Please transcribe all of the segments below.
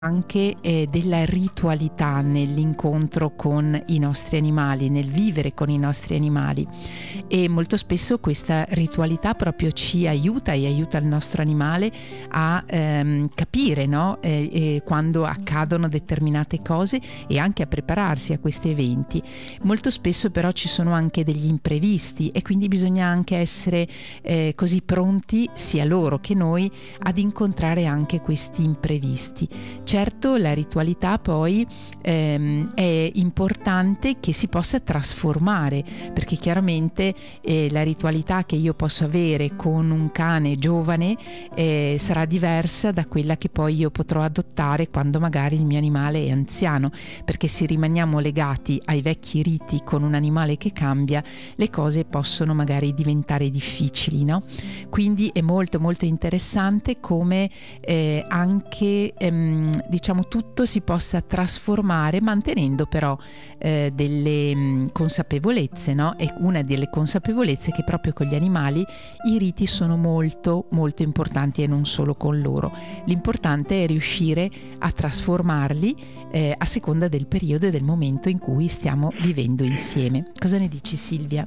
anche della ritualità nell'incontro con i nostri animali, nel vivere con i nostri animali, e molto spesso questa ritualità proprio ci aiuta e aiuta il nostro animale a capire, no? Quando accadono determinate cose e anche a prepararsi a questi eventi. Molto spesso però ci sono anche degli imprevisti e quindi bisogna anche essere così pronti, sia loro che noi, ad incontrare anche questi imprevisti. Certo, la ritualità poi è importante che si possa trasformare, perché chiaramente la ritualità che io posso avere con un cane giovane sarà diversa da quella che poi io potrò adottare quando magari il mio animale è anziano, perché se rimaniamo legati ai vecchi riti con un animale che cambia, le cose possono magari diventare difficili, no? Quindi è molto molto interessante come anche diciamo tutto si possa trasformare, mantenendo però delle consapevolezze, no? E una delle consapevolezze è che proprio con gli animali i riti sono molto molto importanti, e non solo con loro. L'importante è riuscire a trasformarli a seconda del periodo e del momento in cui stiamo vivendo insieme. Cosa ne dici, Silvia?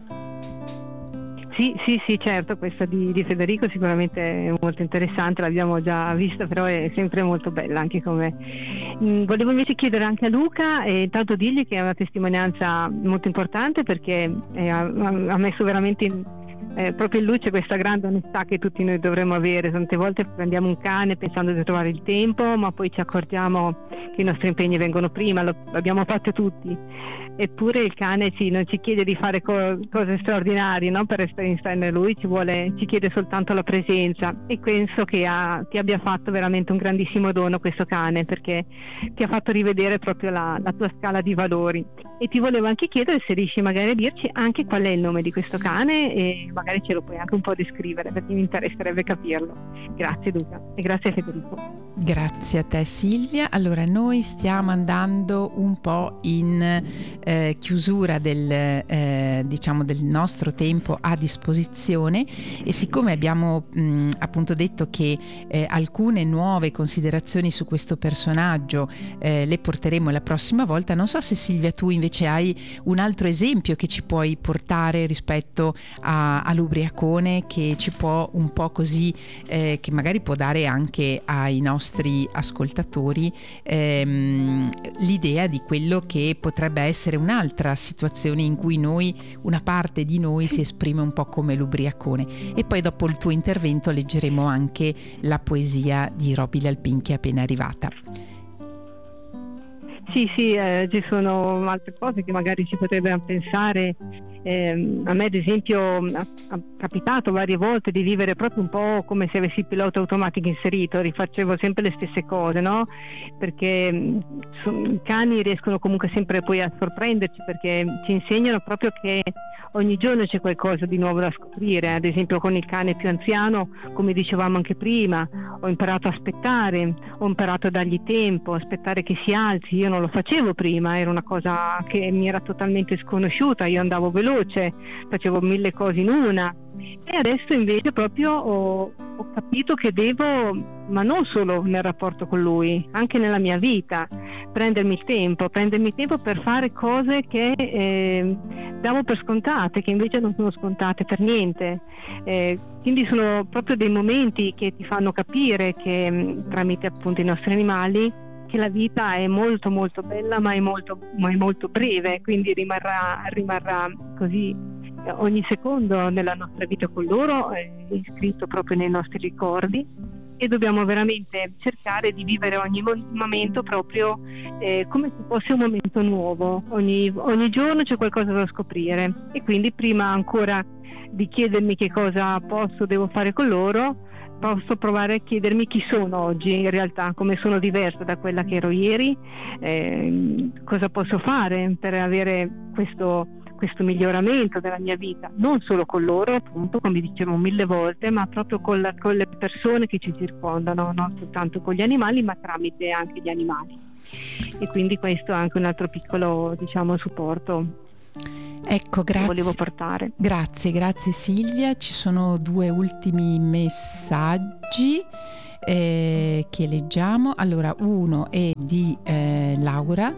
Sì, certo, questa di Federico sicuramente è molto interessante, l'abbiamo già vista, però è sempre molto bella anche come. Volevo invece chiedere anche a Luca, e intanto dirgli che è una testimonianza molto importante, perché ha messo veramente proprio in luce questa grande onestà che tutti noi dovremmo avere. Tante volte prendiamo un cane pensando di trovare il tempo, ma poi ci accorgiamo che i nostri impegni vengono prima, l'abbiamo fatto tutti. Eppure il cane non ci chiede di fare cose straordinarie, no? Per restare in lui ci chiede soltanto la presenza, e penso che ti abbia fatto veramente un grandissimo dono questo cane, perché ti ha fatto rivedere proprio la tua scala di valori. E ti volevo anche chiedere se riesci magari a dirci anche qual è il nome di questo cane, e magari ce lo puoi anche un po' descrivere, perché mi interesserebbe capirlo. Grazie Luca, e grazie Federico. Grazie a te Silvia. Allora, noi stiamo andando un po' in chiusura diciamo del nostro tempo a disposizione, e siccome abbiamo appunto detto che alcune nuove considerazioni su questo personaggio le porteremo la prossima volta, non so se Silvia tu invece hai un altro esempio che ci puoi portare rispetto all'ubriacone, che ci può un po' così che magari può dare anche ai nostri ascoltatori l'idea di quello che potrebbe essere un'altra situazione in cui una parte di noi si esprime un po' come l'ubriacone. E poi dopo il tuo intervento leggeremo anche la poesia di Roby Lalpin che è appena arrivata. Sì, ci sono altre cose che magari ci potrebbero pensare. A me ad esempio è capitato varie volte di vivere proprio un po' come se avessi il pilota automatico inserito, rifacevo sempre le stesse cose, no? Perché i cani riescono comunque sempre poi a sorprenderci, perché ci insegnano proprio che ogni giorno c'è qualcosa di nuovo da scoprire. Ad esempio con il cane più anziano, come dicevamo anche prima, ho imparato a aspettare, ho imparato a dargli tempo, aspettare che si alzi. Io non lo facevo prima, era una cosa che mi era totalmente sconosciuta, io andavo veloce, facevo 1000 cose in una, e adesso invece proprio ho capito che devo, ma non solo nel rapporto con lui, anche nella mia vita, prendermi il tempo per fare cose che davo per scontate, che invece non sono scontate per niente. Quindi sono proprio dei momenti che ti fanno capire che tramite appunto i nostri animali, che la vita è molto molto bella, ma è molto breve, quindi rimarrà così ogni secondo nella nostra vita con loro, è iscritto proprio nei nostri ricordi, e dobbiamo veramente cercare di vivere ogni momento proprio come se fosse un momento nuovo. Ogni giorno c'è qualcosa da scoprire, e quindi prima ancora di chiedermi che cosa devo fare con loro, posso provare a chiedermi chi sono oggi, in realtà come sono diversa da quella che ero ieri, cosa posso fare per avere questo miglioramento della mia vita, non solo con loro, appunto, come dicevo 1000 volte, ma proprio con le persone che ci circondano, non soltanto con gli animali, ma tramite anche gli animali. E quindi questo è anche un altro piccolo, diciamo, supporto. Ecco, grazie. Volevo portare. Grazie Silvia. Ci sono 2 ultimi messaggi. che leggiamo. Allora, uno è di Laura.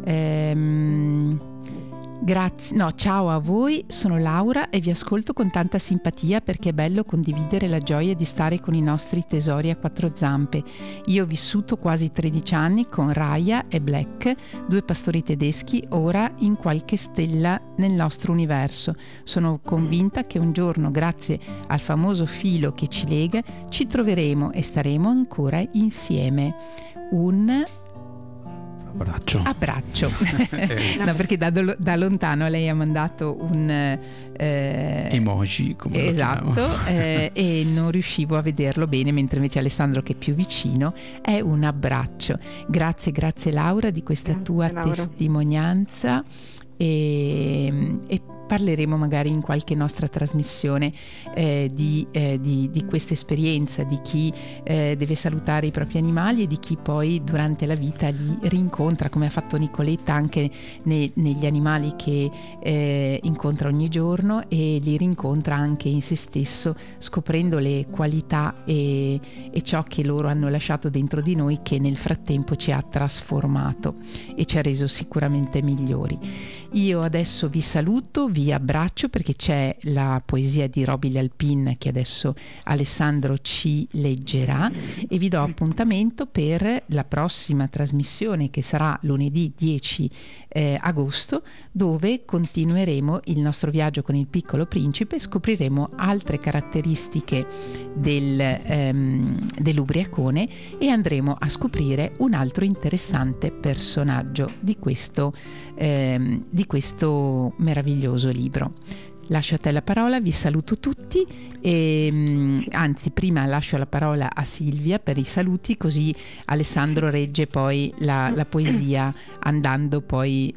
Ciao a voi, sono Laura e vi ascolto con tanta simpatia perché è bello condividere la gioia di stare con i nostri tesori a quattro zampe. Io ho vissuto quasi 13 anni con Raya e Black, due pastori tedeschi, ora in qualche stella nel nostro universo. Sono convinta che un giorno, grazie al famoso filo che ci lega, ci troveremo e staremo ancora insieme. Un abbraccio. No, perché da lontano lei ha mandato un emoji, come esatto, e non riuscivo a vederlo bene, mentre invece Alessandro, che è più vicino, è un abbraccio. Grazie Laura di questa tua testimonianza, e parleremo magari in qualche nostra trasmissione di questa esperienza, di chi deve salutare i propri animali e di chi poi durante la vita li rincontra, come ha fatto Nicoletta anche negli animali che incontra ogni giorno, e li rincontra anche in se stesso, scoprendo le qualità e ciò che loro hanno lasciato dentro di noi, che nel frattempo ci ha trasformato e ci ha reso sicuramente migliori. Io adesso vi saluto, vi abbraccio, perché c'è la poesia di Roby Lalpin che adesso Alessandro ci leggerà, e vi do appuntamento per la prossima trasmissione, che sarà lunedì 10 agosto, dove continueremo il nostro viaggio con il Piccolo Principe, scopriremo altre caratteristiche dell'ubriacone e andremo a scoprire un altro interessante personaggio di questo meraviglioso libro. Lascio a te la parola, vi saluto tutti e anzi prima lascio la parola a Silvia per i saluti, così Alessandro regge poi la poesia, andando poi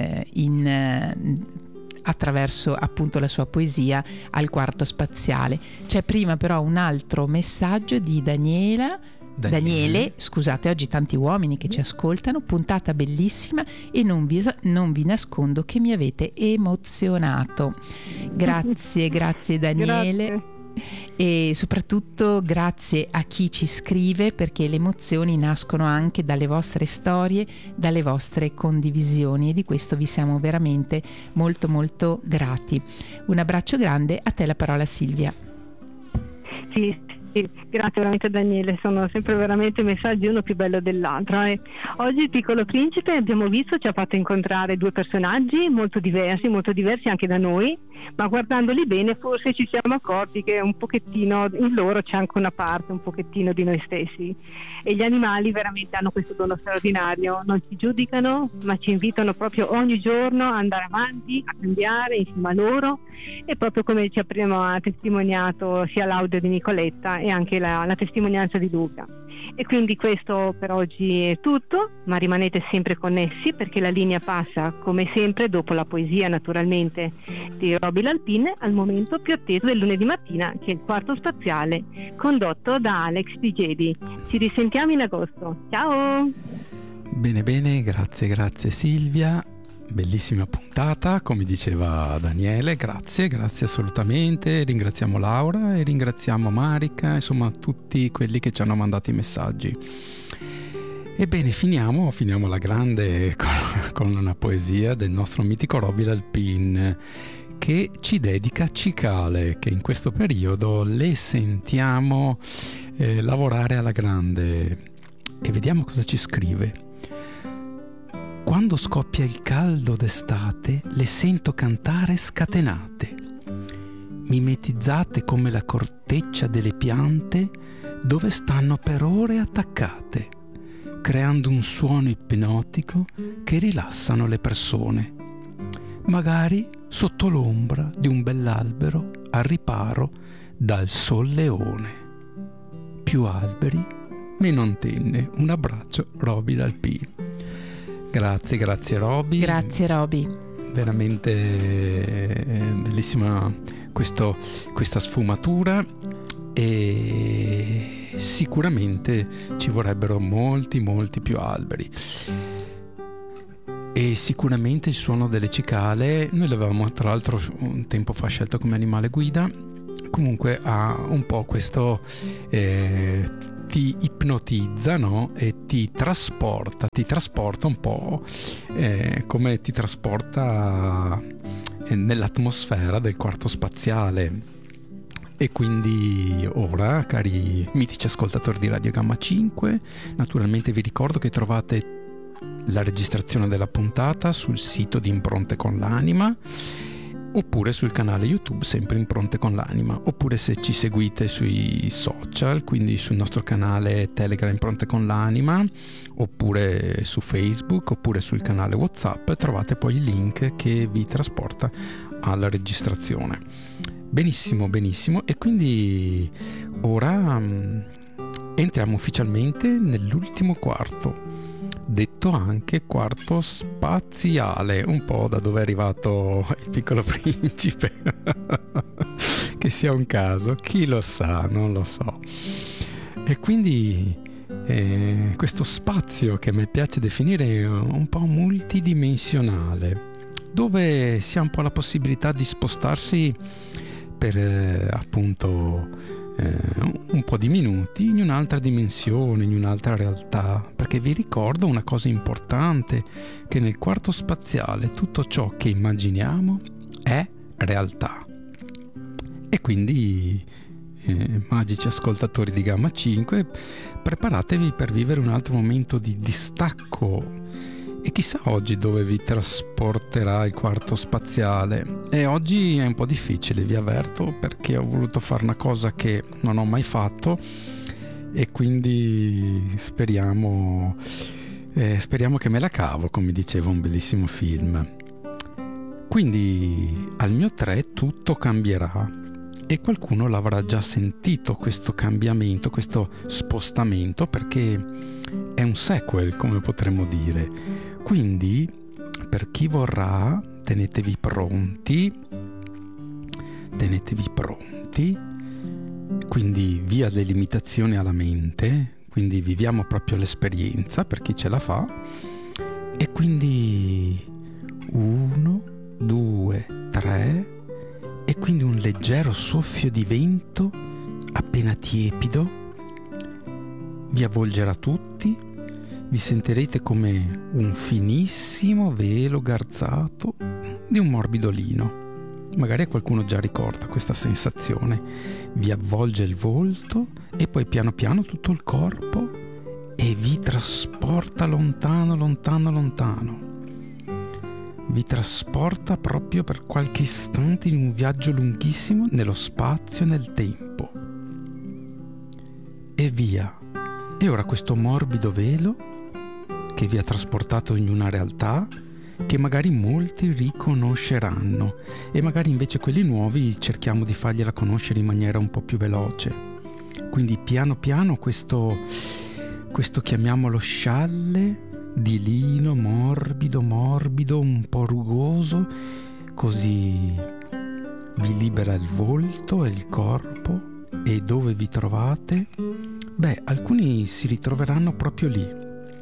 attraverso appunto la sua poesia al quarto spaziale. C'è prima però un altro messaggio di Daniele, scusate, oggi tanti uomini che ci ascoltano, puntata bellissima e non vi nascondo che mi avete emozionato. Grazie Daniele. Grazie. E soprattutto grazie a chi ci scrive, perché le emozioni nascono anche dalle vostre storie, dalle vostre condivisioni, e di questo vi siamo veramente molto molto grati. Un abbraccio grande, a te la parola Silvia. Sì, grazie veramente Daniele, sono sempre veramente messaggi uno più bello dell'altro. Oggi il Piccolo Principe, abbiamo visto, ci ha fatto incontrare due personaggi molto diversi anche da noi, ma guardandoli bene forse ci siamo accorti che un pochettino in loro c'è anche una parte un pochettino di noi stessi, e gli animali veramente hanno questo dono straordinario, non ci giudicano ma ci invitano proprio ogni giorno a andare avanti, a cambiare insieme a loro, e proprio come ci ha prima testimoniato sia l'audio di Nicoletta e anche la testimonianza di Luca. E quindi questo per oggi è tutto, ma rimanete sempre connessi, perché la linea passa come sempre dopo la poesia naturalmente di Roby Lalpin al momento più atteso del lunedì mattina, che è il quarto spaziale condotto da Alex Di Jedi. Ci risentiamo in agosto, ciao! Bene, grazie Silvia. Bellissima puntata, come diceva Daniele, grazie assolutamente. Ringraziamo Laura e ringraziamo Marica, insomma tutti quelli che ci hanno mandato i messaggi. Ebbene, finiamo alla grande con una poesia del nostro mitico Roby Lalpin, che ci dedica cicale, che in questo periodo le sentiamo lavorare alla grande, e vediamo cosa ci scrive. Quando scoppia il caldo d'estate, le sento cantare scatenate, mimetizzate come la corteccia delle piante dove stanno per ore attaccate, creando un suono ipnotico che rilassano le persone, magari sotto l'ombra di un bell'albero al riparo dal sol leone. Più alberi, meno antenne. Un abbraccio, Roby Lalpin. Grazie Roby. Grazie Roby. Veramente bellissima questa sfumatura, e sicuramente ci vorrebbero molti più alberi. E sicuramente il suono delle cicale, noi l'avevamo tra l'altro un tempo fa scelto come animale guida, comunque ha un po' questo ti ipnotizza, no? E ti trasporta un po' come ti trasporta nell'atmosfera del quarto spaziale. E quindi ora, cari mitici ascoltatori di Radio Gamma 5, naturalmente vi ricordo che trovate la registrazione della puntata sul sito di Impronte con l'Anima, oppure sul canale YouTube sempre Impronte con l'Anima, oppure se ci seguite sui social, quindi sul nostro canale Telegram Impronte con l'Anima, oppure su Facebook, oppure sul canale WhatsApp, trovate poi il link che vi trasporta alla registrazione. Benissimo, e quindi ora entriamo ufficialmente nell'ultimo quarto, detto anche quarto spaziale, un po' da dove è arrivato il Piccolo Principe. Che sia un caso, chi lo sa, non lo so. E quindi questo spazio che a me piace definire un po' multidimensionale, dove si ha un po' la possibilità di spostarsi per appunto un po' di minuti in un'altra dimensione, in un'altra realtà, perché vi ricordo una cosa importante, che nel quarto spaziale tutto ciò che immaginiamo è realtà. E quindi magici ascoltatori di Gamma 5, preparatevi per vivere un altro momento di distacco. E chissà oggi dove vi trasporterà il quarto spaziale. E oggi è un po' difficile, vi avverto, perché ho voluto fare una cosa che non ho mai fatto, e quindi speriamo che me la cavo, come diceva un bellissimo film. Quindi al mio 3 tutto cambierà, e qualcuno l'avrà già sentito questo cambiamento, questo spostamento, perché è un sequel, come potremmo dire. Quindi, per chi vorrà, tenetevi pronti, quindi via le limitazioni alla mente, quindi viviamo proprio l'esperienza per chi ce la fa, e quindi 1, 2, 3, e quindi un leggero soffio di vento appena tiepido vi avvolgerà tutti. Vi sentirete come un finissimo velo garzato di un morbido lino. Magari qualcuno già ricorda questa sensazione. Vi avvolge il volto e poi piano piano tutto il corpo e vi trasporta lontano. Vi trasporta proprio per qualche istante in un viaggio lunghissimo nello spazio e nel tempo. E via. E ora questo morbido velo che vi ha trasportato in una realtà che magari molti riconosceranno, e magari invece quelli nuovi cerchiamo di fargliela conoscere in maniera un po' più veloce. Quindi piano piano questo chiamiamolo scialle di lino morbido, un po' rugoso, così vi libera il volto e il corpo. E dove vi trovate? Beh, alcuni si ritroveranno proprio lì,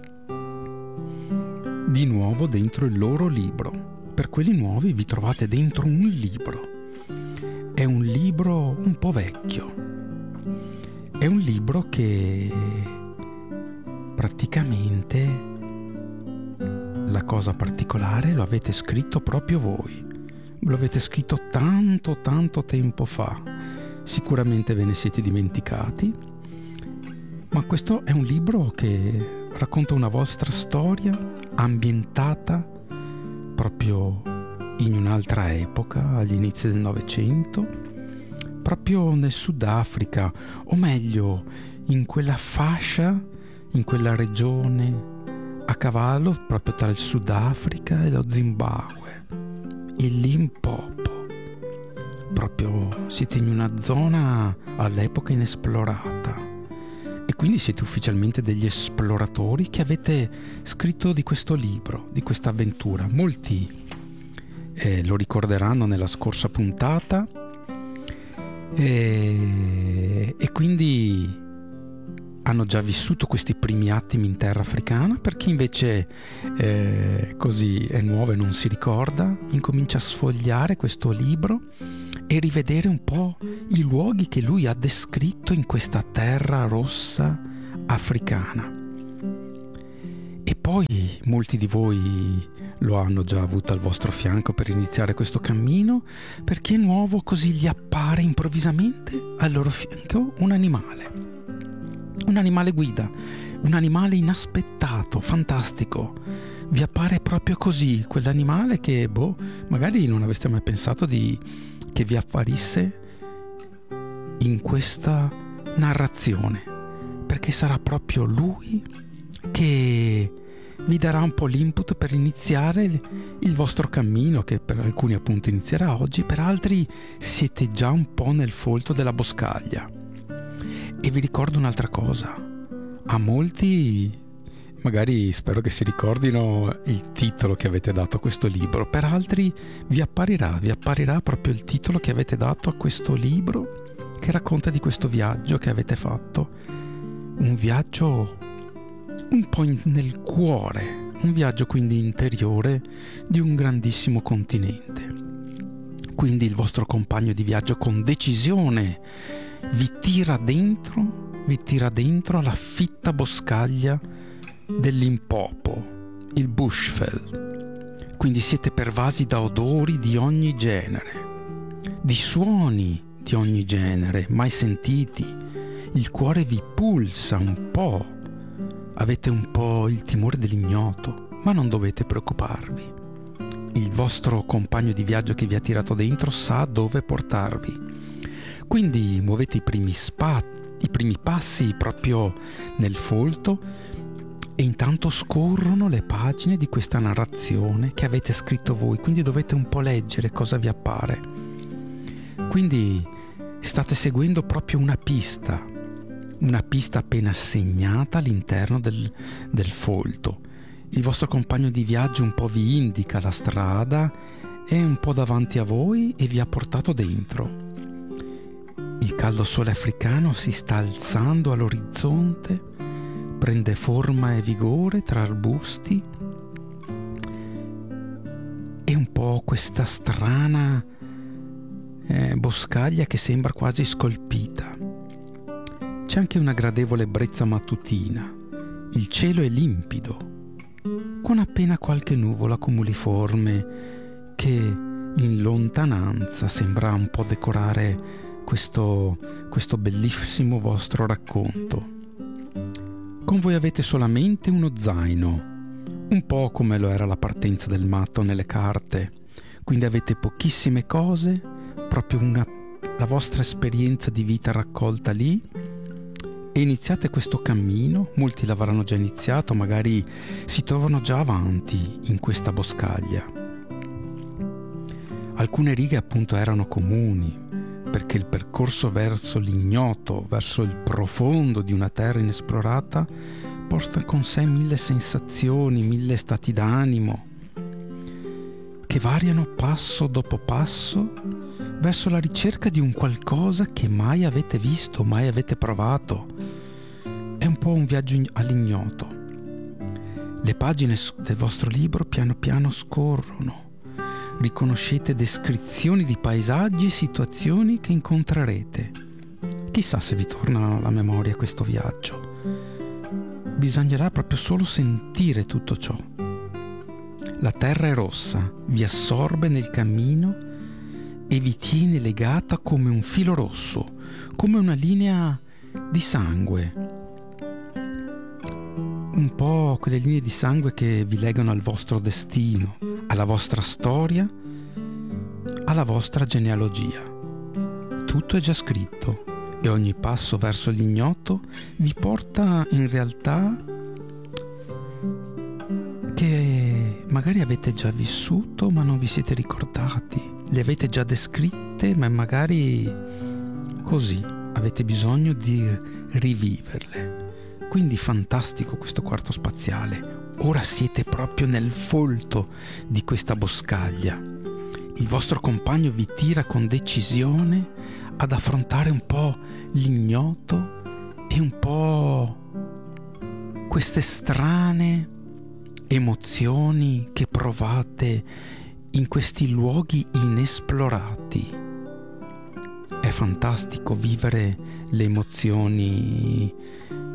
di nuovo dentro il loro libro. Per quelli nuovi vi trovate dentro un libro. È un libro un po' vecchio. È un libro che praticamente, la cosa particolare, lo avete scritto proprio voi. Lo avete scritto tanto tempo fa. Sicuramente ve ne siete dimenticati, ma questo è un libro che racconta una vostra storia ambientata proprio in un'altra epoca, agli inizi del Novecento, proprio nel Sudafrica, o meglio in quella fascia, in quella regione a cavallo proprio tra il Sudafrica e lo Zimbabwe, il Limpopo. Proprio siete in una zona all'epoca inesplorata. E quindi siete ufficialmente degli esploratori che avete scritto di questo libro, di questa avventura. Molti lo ricorderanno nella scorsa puntata, e quindi hanno già vissuto questi primi attimi in terra africana. Per chi invece così è nuovo e non si ricorda, incomincia a sfogliare questo libro e rivedere un po' i luoghi che lui ha descritto in questa terra rossa, africana. E poi molti di voi lo hanno già avuto al vostro fianco per iniziare questo cammino, per chi è nuovo così gli appare improvvisamente al loro fianco un animale guida, un animale inaspettato, fantastico. Vi appare proprio così, quell'animale che magari non aveste mai pensato che vi apparisse in questa narrazione, perché sarà proprio lui che vi darà un po' l'input per iniziare il vostro cammino, che per alcuni appunto inizierà oggi, per altri siete già un po' nel folto della boscaglia. E vi ricordo un'altra cosa: a molti magari spero che si ricordino il titolo che avete dato a questo libro, per altri vi apparirà proprio il titolo che avete dato a questo libro, che racconta di questo viaggio che avete fatto, un viaggio un po' nel cuore, un viaggio quindi interiore di un grandissimo continente. Quindi il vostro compagno di viaggio con decisione vi tira dentro alla fitta boscaglia del Limpopo, il Bushveld. Quindi siete pervasi da odori di ogni genere, di suoni di ogni genere, mai sentiti. Il cuore vi pulsa un po', avete un po' il timore dell'ignoto, ma non dovete preoccuparvi. Il vostro compagno di viaggio che vi ha tirato dentro sa dove portarvi. Quindi muovete i primi passi proprio nel folto e intanto scorrono le pagine di questa narrazione che avete scritto voi, quindi dovete un po' leggere cosa vi appare. Quindi state seguendo proprio una pista appena segnata all'interno del folto. Il vostro compagno di viaggio un po' vi indica la strada, è un po' davanti a voi e vi ha portato dentro. Il caldo sole africano si sta alzando all'orizzonte, prende forma e vigore tra arbusti e un po' questa strana boscaglia che sembra quasi scolpita. C'è anche una gradevole brezza mattutina, il cielo è limpido, con appena qualche nuvola cumuliforme che in lontananza sembra un po' decorare questo bellissimo vostro racconto. Con voi avete solamente uno zaino, un po' come lo era la partenza del matto nelle carte, quindi avete pochissime cose, proprio la vostra esperienza di vita raccolta lì, e iniziate questo cammino. Molti l'avranno già iniziato, magari si trovano già avanti in questa boscaglia. Alcune righe appunto erano comuni, perché il percorso verso l'ignoto, verso il profondo di una terra inesplorata, porta con sé 1000 sensazioni, 1000 stati d'animo, che variano passo dopo passo verso la ricerca di un qualcosa che mai avete visto, mai avete provato. È un po' un viaggio all'ignoto. Le pagine del vostro libro piano piano scorrono. Riconoscete descrizioni di paesaggi e situazioni che incontrerete. Chissà se vi torna alla memoria questo viaggio. Bisognerà proprio solo sentire tutto ciò. La terra è rossa, vi assorbe nel cammino e vi tiene legata come un filo rosso, come una linea di sangue. Un po' quelle linee di sangue che vi legano al vostro destino, alla vostra storia, alla vostra genealogia. Tutto è già scritto e ogni passo verso l'ignoto vi porta in realtà che magari avete già vissuto ma non vi siete ricordati, le avete già descritte ma magari così avete bisogno di riviverle. Quindi fantastico questo quarto spaziale. Ora siete proprio nel folto di questa boscaglia. Il vostro compagno vi tira con decisione ad affrontare un po' l'ignoto e un po' queste strane emozioni che provate in questi luoghi inesplorati. È fantastico vivere le emozioni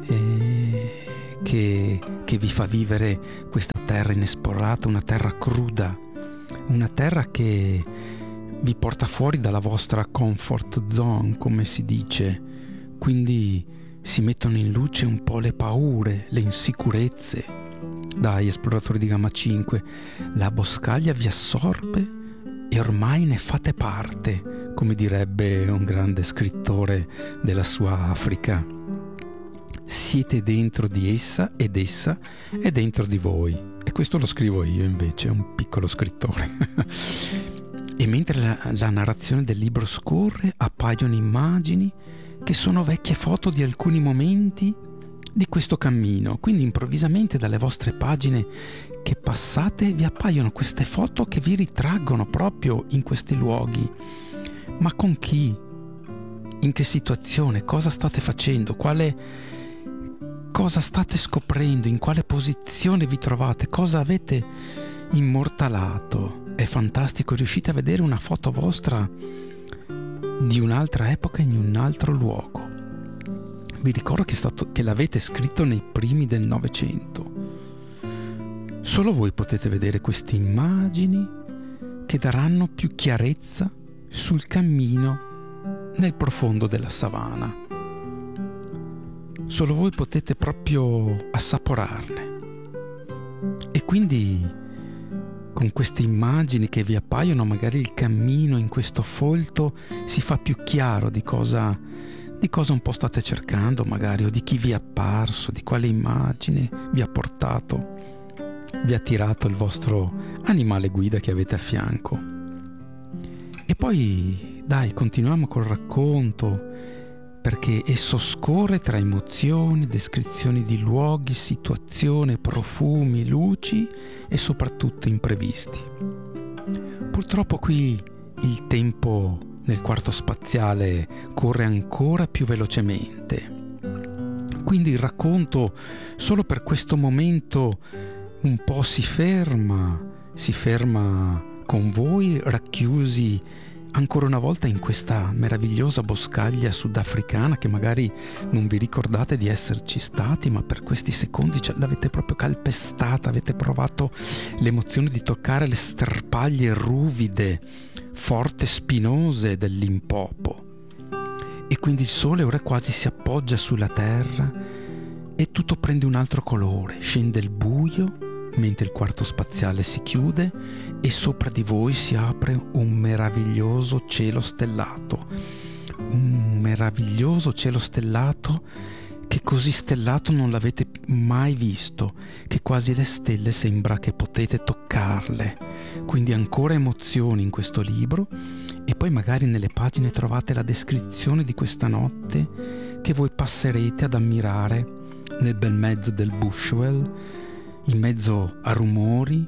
che vi fa vivere questa terra inesplorata, una terra cruda, una terra che vi porta fuori dalla vostra comfort zone, come si dice. Quindi si mettono in luce un po' le paure, le insicurezze. Dai, esploratori di Gamma 5, la boscaglia vi assorbe e ormai ne fate parte, come direbbe un grande scrittore della sua Africa. Siete dentro di essa ed essa è dentro di voi. E questo lo scrivo io invece, un piccolo scrittore. E mentre la narrazione del libro scorre, appaiono immagini che sono vecchie foto di alcuni momenti di questo cammino. Quindi improvvisamente dalle vostre pagine che passate vi appaiono queste foto che vi ritraggono proprio in questi luoghi. Ma con chi? In che situazione? Cosa state facendo? Cosa state scoprendo? In quale posizione vi trovate? Cosa avete immortalato? È fantastico, riuscite a vedere una foto vostra di un'altra epoca in un altro luogo. Vi ricordo che l'avete scritto nei primi del Novecento. Solo voi potete vedere queste immagini che daranno più chiarezza sul cammino nel profondo della savana. Solo voi potete proprio assaporarne. E quindi con queste immagini che vi appaiono, magari il cammino in questo folto si fa più chiaro di cosa un po' state cercando, magari, o di chi vi è apparso, di quale immagine vi ha portato, vi ha tirato il vostro animale guida che avete a fianco. E poi, dai, continuiamo col racconto, perché esso scorre tra emozioni, descrizioni di luoghi, situazioni, profumi, luci e soprattutto imprevisti. Purtroppo qui il tempo nel quarto spaziale corre ancora più velocemente. Quindi il racconto solo per questo momento un po' si ferma con voi racchiusi ancora una volta in questa meravigliosa boscaglia sudafricana che magari non vi ricordate di esserci stati, ma per questi secondi l'avete proprio calpestata, avete provato l'emozione di toccare le sterpaglie ruvide, forte spinose del Limpopo. E quindi il sole ora quasi si appoggia sulla terra e tutto prende un altro colore, scende il buio mentre il quarto spaziale si chiude e sopra di voi si apre un meraviglioso cielo stellato, che così stellato non l'avete mai visto, che quasi le stelle sembra che potete toccarle. Quindi ancora emozioni in questo libro, e poi magari nelle pagine trovate la descrizione di questa notte che voi passerete ad ammirare nel bel mezzo del Bushveld, in mezzo a rumori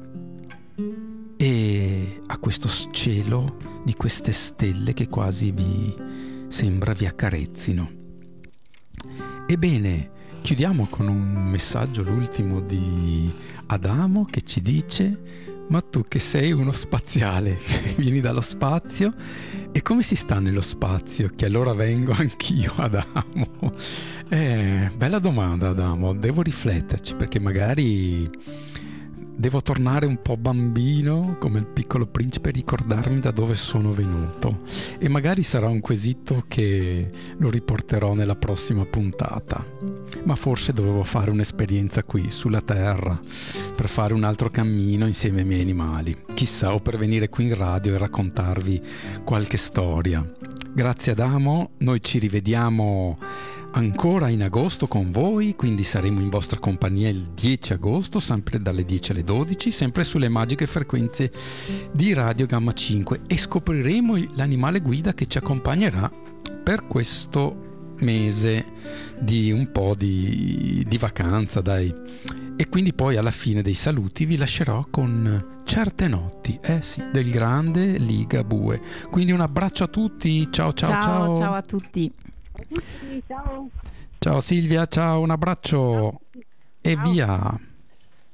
e a questo cielo di queste stelle che quasi vi accarezzino. Ebbene, chiudiamo con un messaggio, l'ultimo di Adamo, che ci dice: ma tu che sei uno spaziale, vieni dallo spazio, e come si sta nello spazio? Che allora vengo anch'io, Adamo. Bella domanda, Adamo, devo rifletterci, perché magari devo tornare un po' bambino come il Piccolo Principe e ricordarmi da dove sono venuto, e magari sarà un quesito che lo riporterò nella prossima puntata. Ma forse dovevo fare un'esperienza qui sulla Terra per fare un altro cammino insieme ai miei animali, chissà, o per venire qui in radio e raccontarvi qualche storia. Grazie Adamo, noi ci rivediamo ancora in agosto con voi, quindi saremo in vostra compagnia il 10 agosto, sempre dalle 10 alle 12, sempre sulle magiche frequenze di Radio Gamma 5, e scopriremo l'animale guida che ci accompagnerà per questo mese di un po' di vacanza, dai. E quindi poi alla fine dei saluti vi lascerò con Certe notti, sì, del grande Ligabue. Quindi un abbraccio a tutti, ciao ciao a tutti. Ciao. Ciao Silvia, ciao, un abbraccio. Ciao. E via.